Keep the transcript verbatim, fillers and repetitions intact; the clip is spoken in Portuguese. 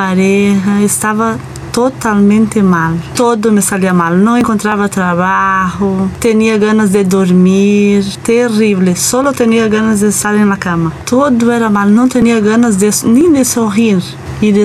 pareja estava totalmente mal. Todo me saía mal. Não encontrava trabalho, tinha ganas de dormir, terrível. Só tinha ganas de estar na cama. Tudo era mal. Não tinha ganas de, nem de sorrir. E de